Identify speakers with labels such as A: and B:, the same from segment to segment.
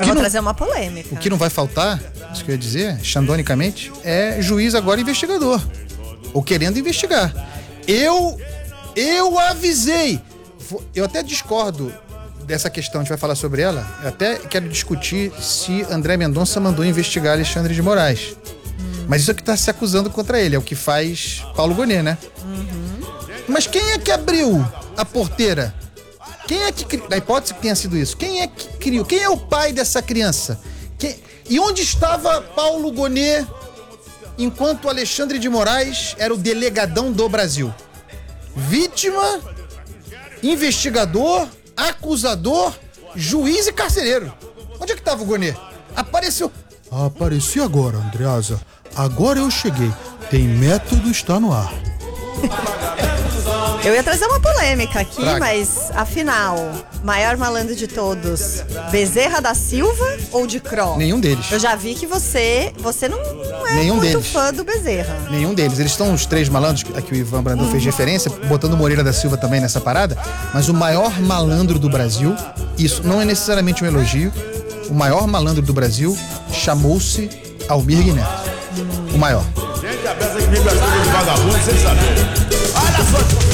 A: vou trazer uma polêmica.
B: O que não vai faltar, isso que eu ia dizer, xandonicamente, é juiz agora investigador. Ou querendo investigar. Eu avisei. Eu até discordo dessa questão, a gente vai falar sobre ela. Eu até quero discutir se André Mendonça mandou investigar Alexandre de Moraes. Mas isso é o que está se acusando contra ele, é o que faz Paulo Gonet, né? Mas quem é que abriu a porteira? Quem é que, na hipótese que tenha sido isso, quem é que criou? Quem é o pai dessa criança? E onde estava Paulo Gonet enquanto Alexandre de Moraes era o delegadão do Brasil? Vítima, investigador, acusador, juiz e carcereiro. Onde é que estava o Gonet? Apareceu.
C: Apareci agora, Andreasa. Agora eu cheguei. Tem método, está no ar.
A: Eu ia trazer uma polêmica aqui,
B: Traga.
A: Mas afinal, maior malandro de todos, Bezerra da Silva ou de Cro?
B: Nenhum deles.
A: Eu já vi que você não é
B: Nenhum
A: muito
B: deles.
A: fã do Bezerra.
B: Nenhum deles. Eles estão os três malandros, a que o Ivan Brandão fez referência, botando o Moreira da Silva também nessa parada, mas o maior malandro do Brasil, isso não é necessariamente um elogio, o maior malandro do Brasil chamou-se Almir Neto. O maior.
D: Gente, a peça que vive as coisas de vagabundo, sem saber. Olha só,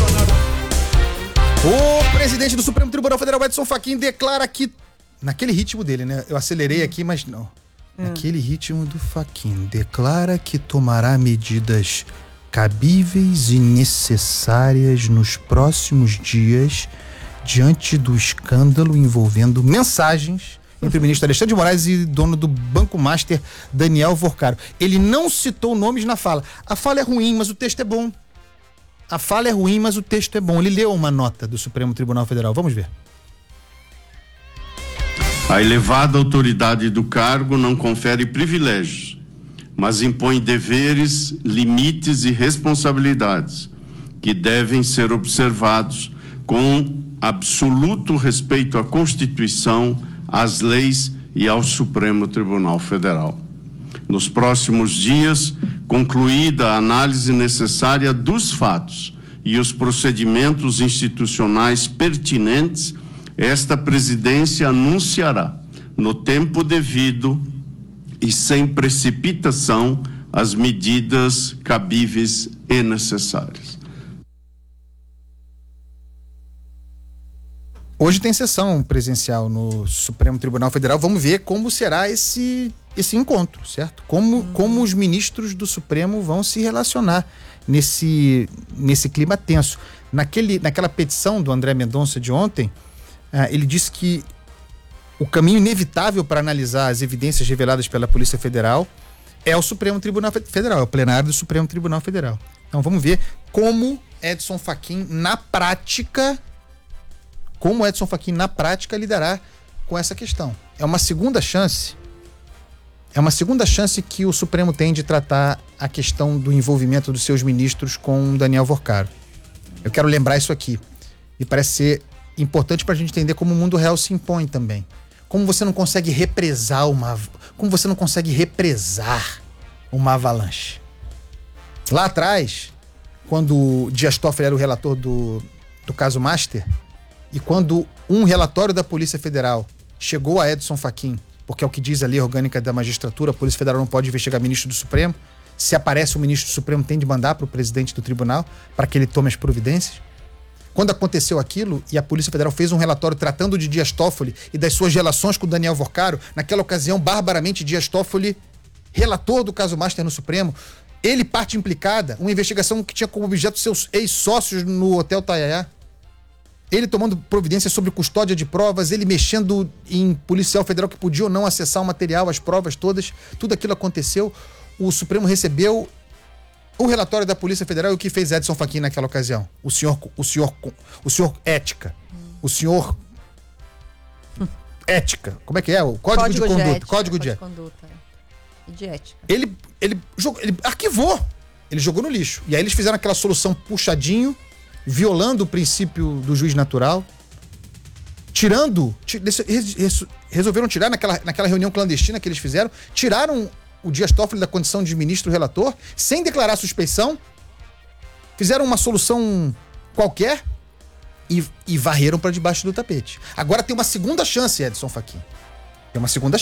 B: O presidente do Supremo Tribunal Federal, Edson Fachin, declara que, naquele ritmo dele, né? Eu acelerei aqui, mas não. Naquele ritmo do Fachin, declara que tomará medidas cabíveis e necessárias nos próximos dias diante do escândalo envolvendo mensagens entre o ministro Alexandre de Moraes e dono do Banco Master, Daniel Vorcaro. Ele não citou nomes na fala. A fala é ruim, mas o texto é bom. A fala é ruim, mas o texto é bom. Ele leu uma nota do Supremo Tribunal Federal. Vamos ver.
E: A elevada autoridade do cargo não confere privilégios, mas impõe deveres, limites e responsabilidades que devem ser observados com absoluto respeito à Constituição, às leis e ao Supremo Tribunal Federal. Nos próximos dias, concluída a análise necessária dos fatos e os procedimentos institucionais pertinentes, esta presidência anunciará, no tempo devido e sem precipitação, as medidas cabíveis e necessárias.
B: Hoje tem sessão presencial no Supremo Tribunal Federal. Vamos ver como será esse encontro, certo? Como os ministros do Supremo vão se relacionar nesse clima tenso. Naquela petição do André Mendonça de ontem, ele disse que o caminho inevitável para analisar as evidências reveladas pela Polícia Federal é o Supremo Tribunal Federal, é o plenário do Supremo Tribunal Federal. Então vamos ver como Edson Fachin, na prática, lidará com essa questão. É uma segunda chance que o Supremo tem de tratar a questão do envolvimento dos seus ministros com Daniel Vorcaro. Eu quero lembrar isso aqui. E parece ser importante para a gente entender como o mundo real se impõe também. Como você não consegue represar uma avalanche. Lá atrás, quando o Dias Toffoli era o relator do caso Master, e quando um relatório da Polícia Federal chegou a Edson Fachin, porque é o que diz a lei orgânica da magistratura, a Polícia Federal não pode investigar ministro do Supremo, se aparece o ministro do Supremo tem de mandar para o presidente do tribunal para que ele tome as providências. Quando aconteceu aquilo e a Polícia Federal fez um relatório tratando de Dias Toffoli e das suas relações com o Daniel Vorcaro, naquela ocasião, barbaramente, Dias Toffoli, relator do caso Master no Supremo, ele parte implicada, uma investigação que tinha como objeto seus ex-sócios no Hotel Taiaiá, ele tomando providências sobre custódia de provas, ele mexendo em policial federal que podia ou não acessar o material, as provas todas, tudo aquilo aconteceu. O Supremo recebeu o relatório da Polícia Federal e o que fez Edson Fachin naquela ocasião? O senhor ética. O senhor ética. Como é que é? O Código de Conduta.
A: Ética,
B: Código de
A: conduta. E de ética.
B: Ele arquivou. Ele jogou no lixo. E aí eles fizeram aquela solução puxadinho, violando o princípio do juiz natural, resolveram tirar naquela reunião clandestina que eles fizeram, tiraram o Dias Toffoli da condição de ministro relator, sem declarar suspeição, fizeram uma solução qualquer e varreram para debaixo do tapete. Agora tem uma segunda chance, Edson Fachin. Tem uma segunda